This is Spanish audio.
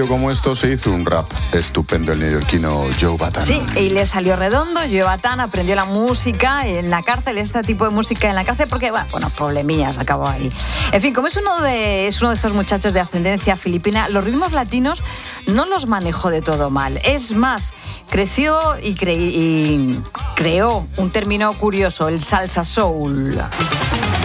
Como esto se hizo un rap estupendo el neoyorquino Joe Batan. Sí, y le salió redondo. Joe Batan aprendió la música en la cárcel, este tipo de música en la cárcel, porque, bueno, problemillas acabó ahí. En fin, como es uno de estos muchachos de ascendencia filipina, los ritmos latinos no los manejó de todo mal. Es más, creció y creó un término curioso, el salsa soul.